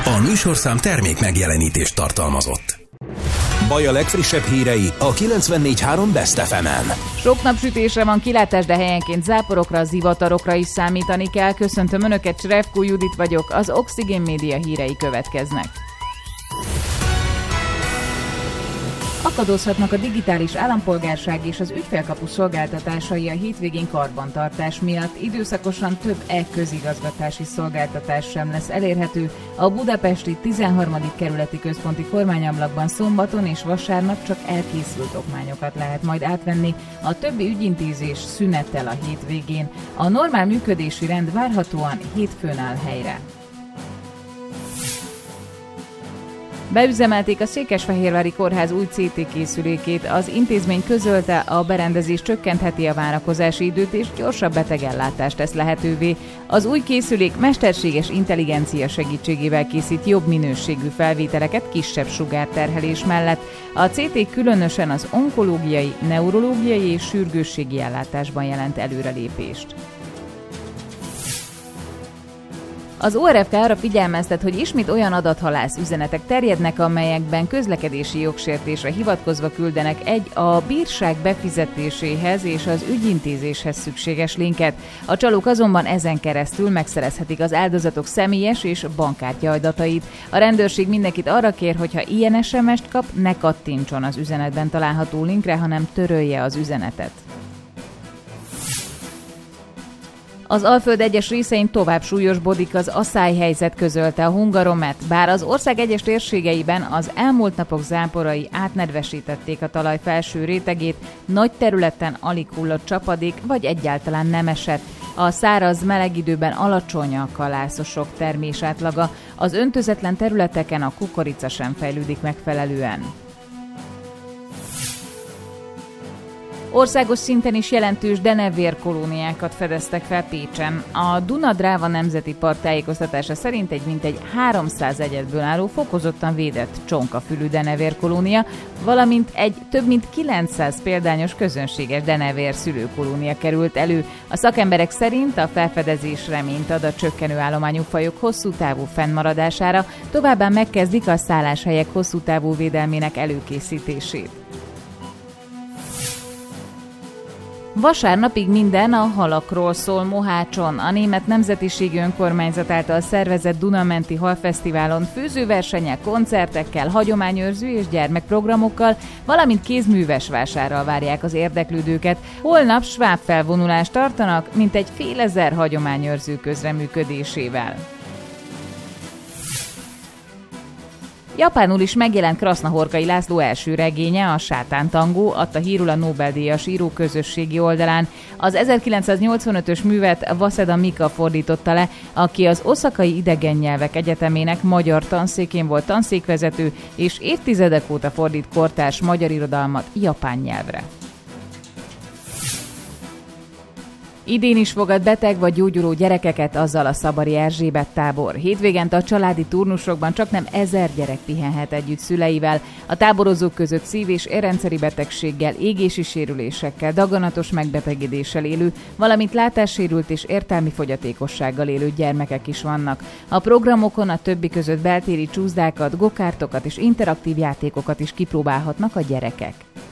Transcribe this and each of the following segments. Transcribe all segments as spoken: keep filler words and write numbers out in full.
A műsorszám termék megjelenítést tartalmazott. Baj a legfrissebb hírei a kilencvennégy három Best ef emen. Sok napsütésre van kilátás, de helyenként záporokra, zivatarokra is számítani kell. Köszöntöm Önöket, Srevko Judit vagyok, az Oxygen Media hírei következnek. Akadozhatnak a digitális állampolgárság és az ügyfélkapu szolgáltatásai a hétvégén karbantartás miatt. Időszakosan több e-közigazgatási szolgáltatás sem lesz elérhető. A budapesti tizenharmadik kerületi központi kormányablakban szombaton és vasárnap csak elkészült okmányokat lehet majd átvenni. A többi ügyintézés szünetel a hétvégén. A normál működési rend várhatóan hétfőn áll helyre. Beüzemelték a Székesfehérvári Kórház új cé té készülékét. Az intézmény közölte, a berendezés csökkentheti a várakozási időt és gyorsabb betegellátást tesz lehetővé. Az új készülék mesterséges intelligencia segítségével készít jobb minőségű felvételeket kisebb sugárterhelés mellett. A cé té különösen az onkológiai, neurológiai és sürgősségi ellátásban jelent előrelépést. Az o er ef ká arra figyelmeztet, hogy ismét olyan adathalász üzenetek terjednek, amelyekben közlekedési jogsértésre hivatkozva küldenek egy a bírság befizetéséhez és az ügyintézéshez szükséges linket. A csalók azonban ezen keresztül megszerezhetik az áldozatok személyes és bankkártya adatait. A rendőrség mindenkit arra kér, hogyha ilyen es em est kap, ne kattintson az üzenetben található linkre, hanem törölje az üzenetet. Az Alföld egyes részein tovább súlyosbodik az aszályhelyzet, közölte a Hungaromet. Bár az ország egyes térségeiben az elmúlt napok záporai átnedvesítették a talaj felső rétegét, nagy területen alig hullott csapadék, vagy egyáltalán nem esett. A száraz, meleg időben alacsony a kalászosok termésátlaga, az öntözetlen területeken a kukorica sem fejlődik megfelelően. Országos szinten is jelentős denevérkolóniákat fedeztek fel Pécsen. A Duna-Dráva Nemzeti Park tájékoztatása szerint egy mintegy háromszáz egyedből álló fokozottan védett csonkafülű denevérkolónia, valamint egy több mint kilencszáz példányos közönséges denevér szülőkolónia került elő. A szakemberek szerint a felfedezés reményt ad a csökkenő állományú fajok hosszú távú fennmaradására, továbbá megkezdik a szálláshelyek hosszú távú védelmének előkészítését. Vasárnapig minden a halakról szól Mohácson. A német nemzetiségű önkormányzat által szervezett Dunamenti Halfesztiválon főzőversennyel, koncertekkel, hagyományőrző és gyermekprogramokkal, valamint kézműves vásárral várják az érdeklődőket. Holnap sváb felvonulást tartanak, mintegy félezer hagyományőrző közreműködésével. Japánul is megjelent Krasznahorkai László első regénye, a Sátántangó, adta hírül a Nobel-díjas író közösségi oldalán. Az ezerkilencszáznyolcvanötös művet Waseda Mika fordította le, aki az Oszakai Idegennyelvek Egyetemének magyar tanszékén volt tanszékvezető, és évtizedek óta fordít kortárs magyar irodalmat japán nyelvre. Idén is fogad beteg vagy gyógyuló gyerekeket azzal a Szabari Erzsébet tábor. Hétvégente a családi turnusokban csaknem ezer gyerek pihenhet együtt szüleivel. A táborozók között szív- és érrendszeri betegséggel, égési sérülésekkel, daganatos megbetegedéssel élő, valamint látássérült és értelmi fogyatékossággal élő gyermekek is vannak. A programokon a többi között beltéri csúszdákat, gokártokat és interaktív játékokat is kipróbálhatnak a gyerekek.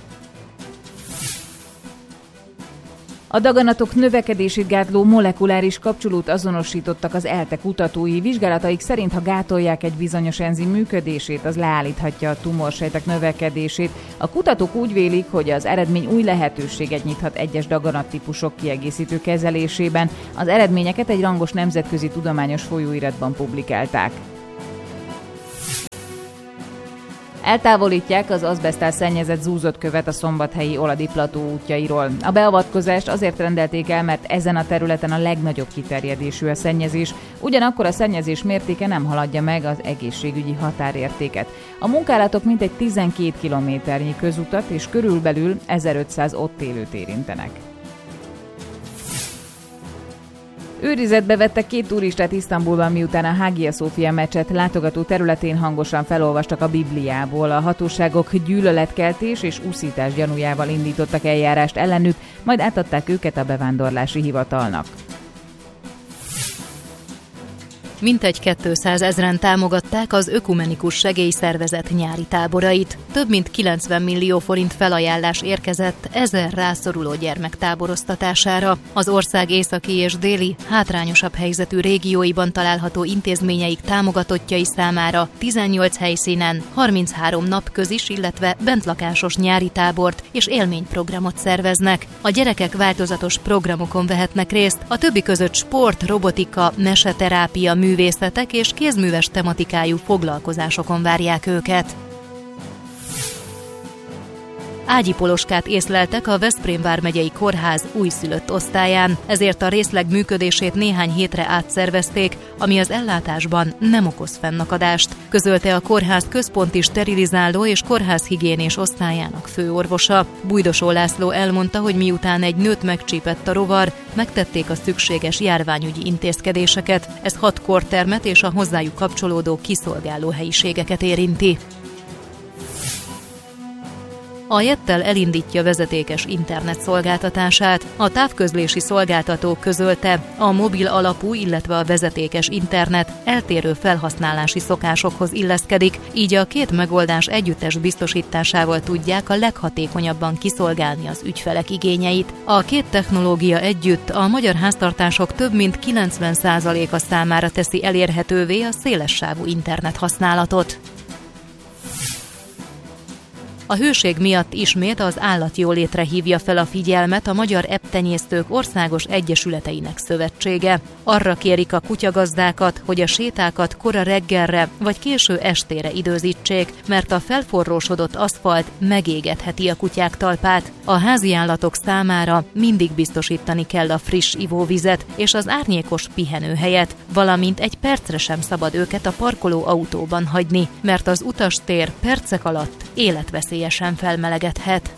A daganatok növekedését gátló molekuláris kapcsolót azonosítottak az ELTE kutatói. Vizsgálataik szerint, ha gátolják egy bizonyos enzim működését, az leállíthatja a tumorsejtek növekedését. A kutatók úgy vélik, hogy az eredmény új lehetőséget nyithat egyes daganattípusok kiegészítő kezelésében. Az eredményeket egy rangos nemzetközi tudományos folyóiratban publikálták. Eltávolítják az azbeszttel szennyezett zúzott követ a szombathelyi Oladi plató útjairól. A beavatkozást azért rendelték el, mert ezen a területen a legnagyobb kiterjedésű a szennyezés, ugyanakkor a szennyezés mértéke nem haladja meg az egészségügyi határértéket. A munkálatok mintegy tizenkét kilométernyi közutat és körülbelül ezerötszáz ott élőt érintenek. Őrizetbe vettek két turistát Isztambulban, miután a Hagia Sophia mecset látogató területén hangosan felolvastak a Bibliából. A hatóságok gyűlöletkeltés és uszítás gyanújával indítottak eljárást ellenük, majd átadták őket a bevándorlási hivatalnak. Mintegy kétszázezren támogatták az Ökumenikus Segélyszervezet nyári táborait. Több mint kilencven millió forint felajánlás érkezett ezer rászoruló gyermek táboroztatására. Az ország északi és déli, hátrányosabb helyzetű régióiban található intézményeik támogatottjai számára tizennyolc helyszínen harminchárom napközis, illetve bentlakásos nyári tábort és élményprogramot szerveznek. A gyerekek változatos programokon vehetnek részt, a többi között sport, robotika, meseterápia, művészetek és kézműves tematikájú foglalkozásokon várják őket. Ágyipoloskát észleltek a Veszprém vármegyei kórház újszülött osztályán, ezért a részleg működését néhány hétre átszervezték, ami az ellátásban nem okoz fennakadást, közölte a kórház központi sterilizáló és kórházhigiénés osztályának főorvosa. Bújdosó László elmondta, hogy miután egy nőt megcsípett a rovar, megtették a szükséges járványügyi intézkedéseket. Ez hat kórtermet és a hozzájuk kapcsolódó kiszolgáló helyiségeket érinti. A Jettel elindítja vezetékes internet szolgáltatását. A távközlési szolgáltató közölte, a mobil alapú, illetve a vezetékes internet eltérő felhasználási szokásokhoz illeszkedik, így a két megoldás együttes biztosításával tudják a leghatékonyabban kiszolgálni az ügyfelek igényeit. A két technológia együtt a magyar háztartások több mint kilencven százaléka számára teszi elérhetővé a szélessávú internet használatot. A hőség miatt ismét az állatjólétre hívja fel a figyelmet a Magyar Ebbtenyésztők Országos Egyesületeinek Szövetsége. Arra kérik a kutyagazdákat, hogy a sétákat kora reggelre vagy késő estére időzítsék, mert a felforrósodott aszfalt megégetheti a kutyák talpát. A háziállatok számára mindig biztosítani kell a friss ivóvizet és az árnyékos pihenőhelyet, valamint egy percre sem szabad őket a parkoló autóban hagyni, mert az utastér percek alatt életveszélyesen felmelegedhet.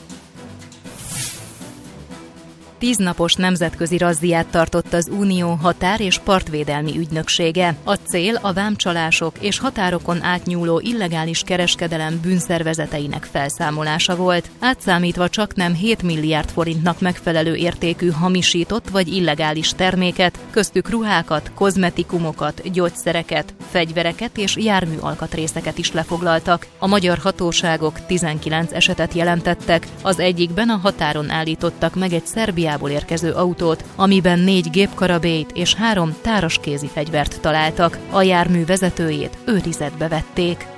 Tíznapos nemzetközi razziát tartott az Unió határ- és partvédelmi ügynöksége. A cél a vámcsalások és határokon átnyúló illegális kereskedelem bűnszervezeteinek felszámolása volt. Átszámítva csaknem hét milliárd forintnak megfelelő értékű hamisított vagy illegális terméket, köztük ruhákat, kozmetikumokat, gyógyszereket, fegyvereket és járműalkatrészeket is lefoglaltak. A magyar hatóságok tizenkilenc esetet jelentettek, az egyikben a határon állítottak meg egy Szerbiából érkező autót, amiben négy gépkarabélyt és három táraskézi fegyvert találtak. A jármű vezetőjét őrizetbe vették.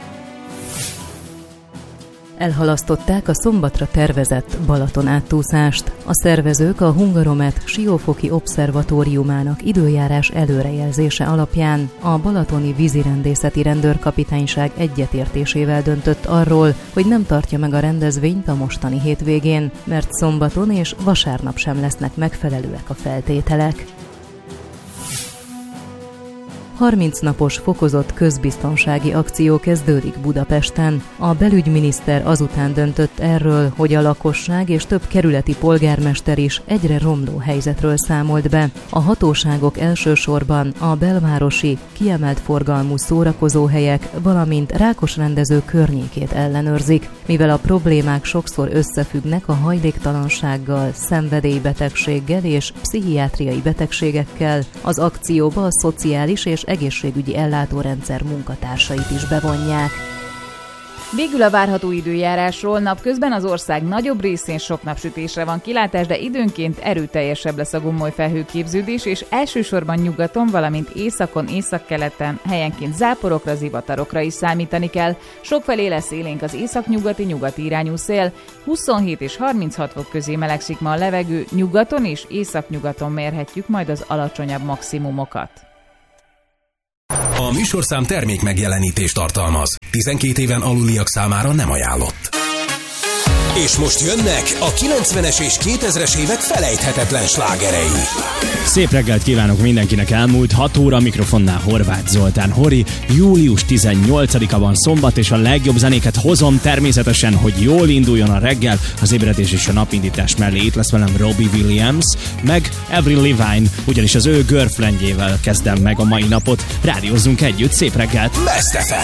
Elhalasztották a szombatra tervezett Balaton átúszást. A szervezők a Hungaromet Siófoki Obszervatóriumának időjárás előrejelzése alapján a balatoni vízirendészeti rendőrkapitányság egyetértésével döntött arról, hogy nem tartja meg a rendezvényt a mostani hétvégén, mert szombaton és vasárnap sem lesznek megfelelőek a feltételek. harminc napos fokozott közbiztonsági akció kezdődik Budapesten. A belügyminiszter azután döntött erről, hogy a lakosság és több kerületi polgármester is egyre romló helyzetről számolt be. A hatóságok elsősorban a belvárosi, kiemelt forgalmú szórakozóhelyek, valamint Rákosrendező környékét ellenőrzik, mivel a problémák sokszor összefüggnek a hajléktalansággal, szenvedélybetegséggel és pszichiátriai betegségekkel. Az akcióba a szociális és egészségügyi ellátórendszer munkatársait is bevonják. Végül a várható időjárásról. Napközben az ország nagyobb részén sok napsütésre van kilátás, de időnként erőteljesebb lesz a gomoly felhőképződés, és elsősorban nyugaton, valamint északon, északkeleten helyenként záporokra, zivatarokra is számítani kell. Sokfelé lesz élénk az északnyugati, nyugati irányú szél. huszonhét és harminchat fok közé melegszik ma a levegő, nyugaton és északnyugaton mérhetjük majd az alacsonyabb maximumokat. A műsorszám termék megjelenítést tartalmaz. tizenkét éven aluliak számára nem ajánlott. És most jönnek a kilencvenes és kétezres évek felejthetetlen slágerei. Szép reggelt kívánok mindenkinek, elmúlt hat óra, mikrofonnál Horváth Zoltán Hori. Július tizennyolcadika van szombat, és a legjobb zenéket hozom természetesen, hogy jól induljon a reggel. Az ébredés és a napindítás mellé itt lesz velem Robbie Williams, meg Avril Lavigne, ugyanis az ő girlfriendjével kezdem meg a mai napot. Rádiózzunk együtt, szép reggelt! Best ef em.